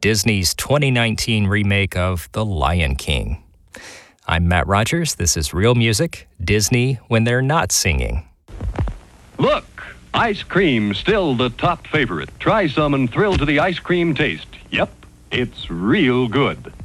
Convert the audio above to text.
Disney's 2019 remake of The Lion King. I'm Matt Rogers. This is Real Music, Disney when they're not singing. Look, ice cream still the top favorite. Try some and thrill to the ice cream taste. Yep, it's real good.